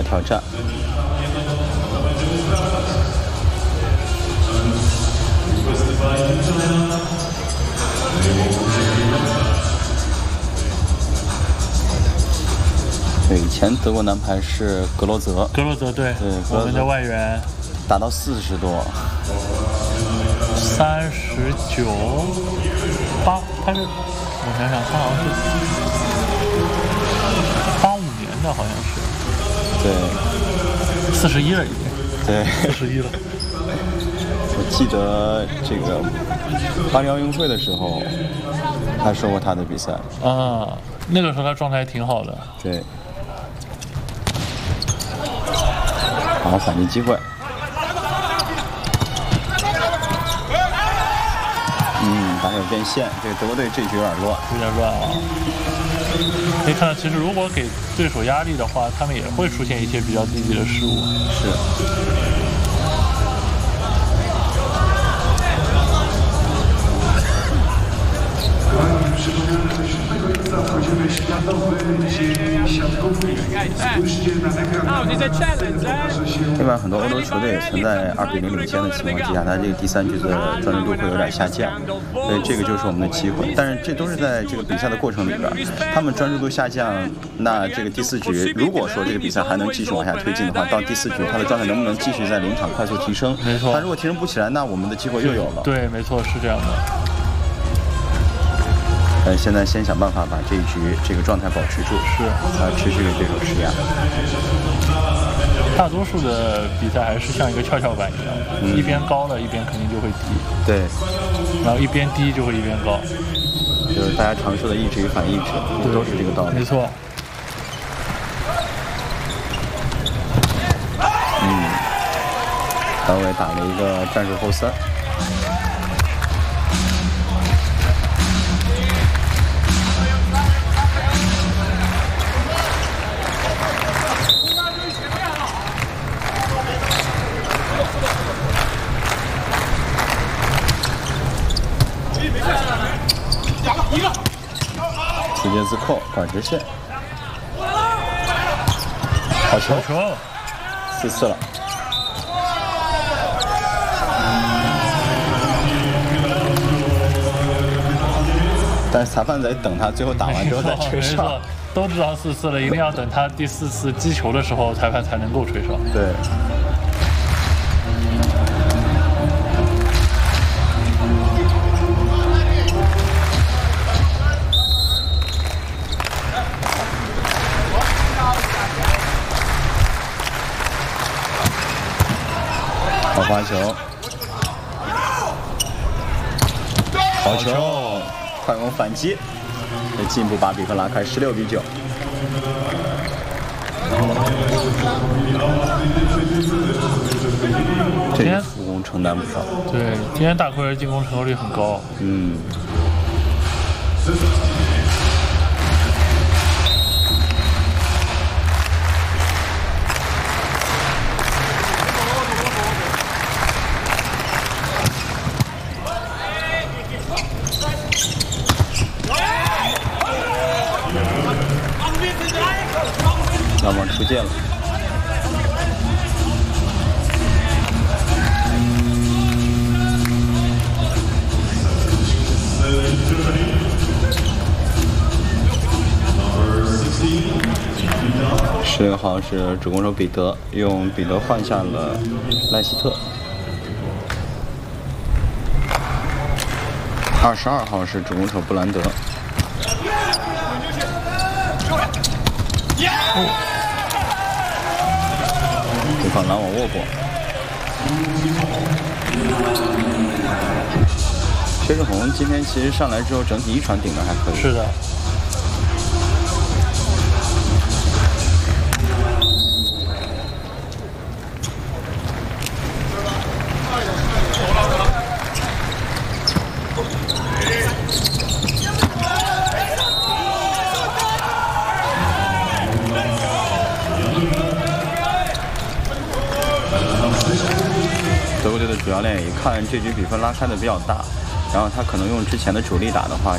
挑战。对，以前德国男排是格罗泽， 对，我们的外援达到40多 ，39、8，他是我想想，他好像是85年的，好像是， 对 ，41了已经， 对 ，41了。 我记得这个巴黎奥运会的时候，还说过他的比赛啊，那个时候他状态挺好的。 对，好，反击机会。打手变线，这个德国队这局有点乱， 啊。可以看到，其实如果给对手压力的话，他们也会出现一些比较低级的失误。 是。另外，很多欧洲球队也存在2比0领先的情况之下，他这个第3局的专注度会有点下降，所以这个就是我们的机会。但是这都是在这个比赛的过程里边，他们专注度下降，那这个第4局如果说这个比赛还能继续往下推进的话，到第4局他的状态能不能继续在临场快速提升？ 没错。 他如果提升不起来，那我们的机会又有了。 对，没错，是这样的。 现在先想办法把这一局这个状态保持住，持续给对手施压。 大多数的比赛还是像一个跷跷板一样，一边高了，一边肯定就会低。 对， 然后一边低就会一边高， 就是大家常说的抑制与反抑制，都是这个道理。 没错。 高伟打了一个战术后3。直接自扣，管直线，好球，4-4了。但是裁判在等他最后打完之后再吹哨， 都知道4-4了，一定要等他第4次击球的时候，裁判才能够吹哨。 对。好发球，好球，快攻反击，进一步把比分拉开，16比9。这个副攻承担不少。 对，今天大奎尔进攻成功率很高。 老王出界了。16号是主攻手彼得，用彼得换下了赖希特。22号是主攻手布兰德。对方拦网握过。薛之宏今天其实上来之后，整体一传顶的还可以。 是的。德国队的主教练一看这局比分拉开的比较大，然后他可能用之前的主力打的话，